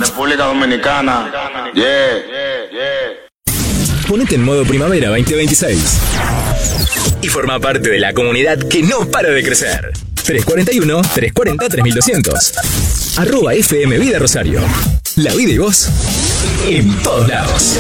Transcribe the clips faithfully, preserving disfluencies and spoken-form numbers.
República Dominicana. Yeah, yeah, yeah. Ponete en modo primavera veinte veintiséis y forma parte de la comunidad que no para de crecer. tres cuarenta y uno, tres cuarenta, tres mil doscientos. Arroba F M Vida Rosario. La vida y vos en todos lados.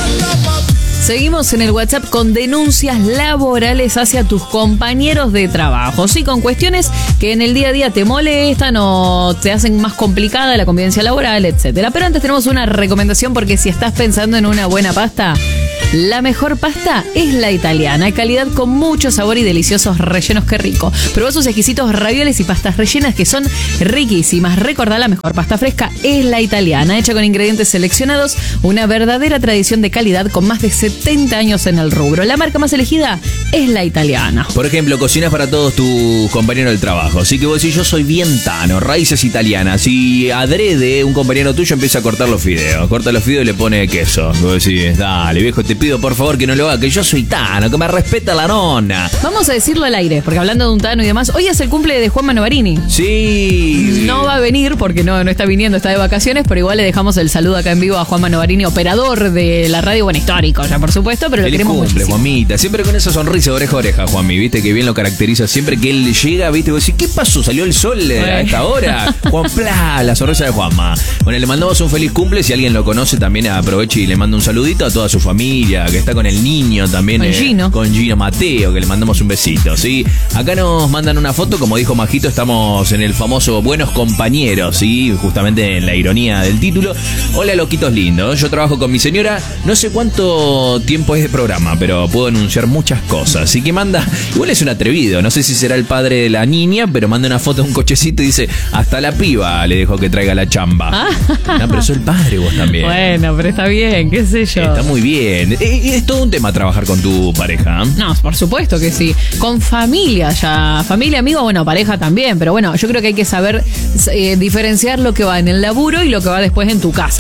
Seguimos en el WhatsApp con denuncias laborales hacia tus compañeros de trabajo. Sí, con cuestiones que en el día a día te molestan o te hacen más complicada la convivencia laboral, etcétera. Pero antes tenemos una recomendación porque si estás pensando en una buena pasta, la mejor pasta es la italiana. Calidad con mucho sabor y deliciosos rellenos, qué rico. Probá sus exquisitos ravioles y pastas rellenas que son riquísimas. Recordá, la mejor pasta fresca es la italiana, hecha con ingredientes seleccionados, una verdadera tradición de calidad con más de setenta años en el rubro. La marca más elegida es la italiana. Por ejemplo, cocinas para todos tus compañeros del trabajo. Así que vos decís, yo soy bien tano, raíces italianas. Y adrede, un compañero tuyo empieza a cortar los fideos. Corta los fideos y le pone queso. Vos decís, dale, viejo, te pido por favor que no lo haga, que yo soy tano, que me respeta la nona. Vamos a decirlo al aire, porque hablando de un tano y demás, hoy es el cumple de Juanma Novarini. Sí. No va a venir porque no, no está viniendo, está de vacaciones, pero igual le dejamos el saludo acá en vivo a Juanma Novarini, operador de la radio, bueno, histórico ya por supuesto, pero lo Feliz queremos cumple, muchísimo. Juanmita, siempre con esa sonrisa oreja a oreja, Juanmi, viste que bien lo caracteriza, siempre que él llega, viste, vos decís, ¿qué pasó? ¿Salió el sol a esta hora? Juan Pla, la sonrisa de Juanma. Bueno, le mandamos un feliz cumple, si alguien lo conoce también aproveche y le manda un saludito a toda su familia, que está con el niño también. Con eh, Gino. Con Gino Mateo, que le mandamos un besito, ¿sí? Acá nos mandan una foto, como dijo Majito, estamos en el famoso Buenos Compañeros, ¿sí? Justamente en la ironía del título. Hola, loquitos lindos, yo trabajo con mi señora, no sé cuánto tiempo es de programa, pero puedo anunciar muchas cosas. Así que manda, igual es un atrevido, no sé si será el padre de la niña, pero manda una foto de un cochecito y dice, hasta la piba le dejo que traiga la chamba. Ah. No, pero soy el padre vos también. Bueno, pero está bien, qué sé yo. Está muy bien. Es, es todo un tema trabajar con tu pareja. No, por supuesto que sí. Con familia ya. Familia, amigo, bueno, pareja también. Pero bueno, yo creo que hay que saber eh, diferenciar lo que va en el laburo y lo que va después en tu casa.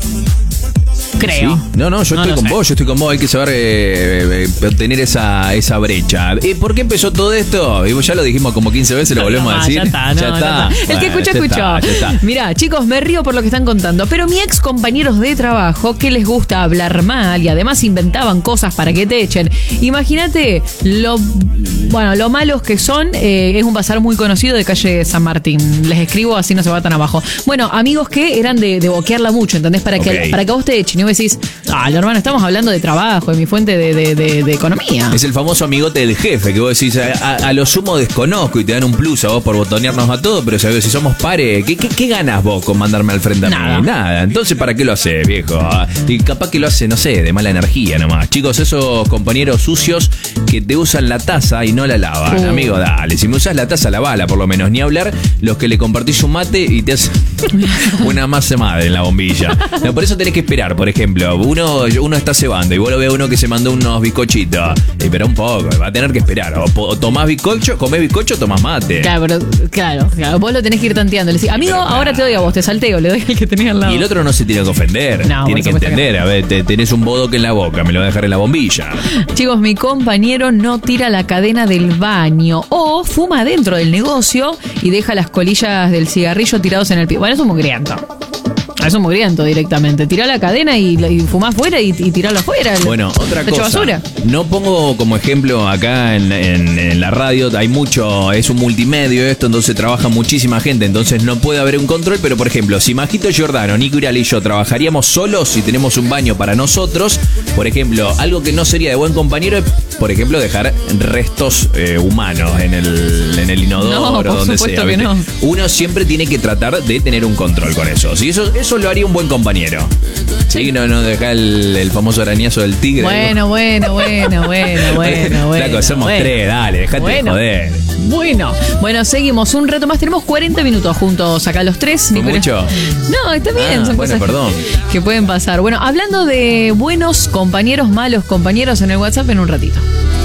Creo. ¿Sí? No, no, yo no estoy con sé. vos, yo estoy con vos, hay que saber eh, eh, tener esa, esa brecha. ¿Y por qué empezó todo esto? Y ya lo dijimos como quince veces, lo volvemos No, a decir. Ya está, no, ya ya está. está. El que Bueno, escucha, ya escuchó. está, ya está. Mirá, chicos, me río por lo que están contando, pero mi ex compañeros de trabajo que les gusta hablar mal y además inventaban cosas para que te echen. Imagínate lo, bueno, lo malos que son. Eh, es un bazar muy conocido de calle San Martín. Les escribo así no se va tan abajo. Bueno, amigos que eran de, de boquearla mucho, ¿entendés? Para que, Ok. para que vos te echen y vos decís, ah, hermano, estamos hablando de trabajo, de mi fuente de, de, de, de economía. Es el famoso amigote del jefe, que vos decís, a, a, a lo sumo desconozco y te dan un plus a vos por botonearnos a todos, pero si somos pares, ¿qué, qué, qué ganas vos con mandarme al frente a Nada. mí? Nada. Entonces, ¿para qué lo haces, viejo? Y capaz que lo hace, no sé, de mala energía nomás. Chicos, esos compañeros sucios que te usan la taza y no la lavan. Uh. Amigo, dale, si me usas la taza, lavala por lo menos. Ni hablar los que le compartís un mate y te hacen una masa madre en la bombilla. No, por eso tenés que esperar, por ejemplo. Uno, uno está cebando y vos lo ves a uno que se mandó unos bizcochitos. Y espera un poco, va a tener que esperar. O, o tomás bizcocho, comés bizcocho, tomás mate. Claro, pero, claro, claro, vos lo tenés que ir tanteando. Le decís, amigo, Pero, ahora claro. te doy a vos, te salteo, le doy al que tenés al lado. Y el otro no se tiene que ofender. No, tiene por que supuesto entender. que no. A ver, te, tenés un bodoque en la boca, me lo voy a dejar en la bombilla. Chicos, mi compañero no tira la cadena del baño o fuma dentro del negocio y deja las colillas del cigarrillo tirados en el pie. Bueno, es un mugriento. Es un mugriento directamente. Tirá la cadena y, y fumá fuera y, y tiralo afuera. Bueno, otra ¿Te echo cosa. basura? No pongo como ejemplo acá en, en- en la radio, hay mucho, es un multimedio esto, entonces trabaja muchísima gente, entonces no puede haber un control, pero por ejemplo, si Majito Giordano, Nico Iral y yo trabajaríamos solos si tenemos un baño para nosotros, por ejemplo, algo que no sería de buen compañero es, por ejemplo, dejar restos eh, humanos en el, en el inodoro No, o por donde supuesto sea. que ¿viste? no. Uno siempre tiene que tratar de tener un control con eso. Si eso, eso lo haría un buen compañero. Sí, no, no deja el, el famoso arañazo del tigre. Bueno, bueno, bueno, bueno, bueno, bueno. Flaco, somos bueno. tres, dale, dejate Bueno. de joder. Bueno, bueno, seguimos un rato más. Tenemos cuarenta minutos juntos acá los tres. ¿Fue Nicolás. mucho? No, está bien, Ah, son bueno, cosas perdón. que, que pueden pasar. Bueno, hablando de buenos compañeros, malos compañeros en el WhatsApp en un ratito.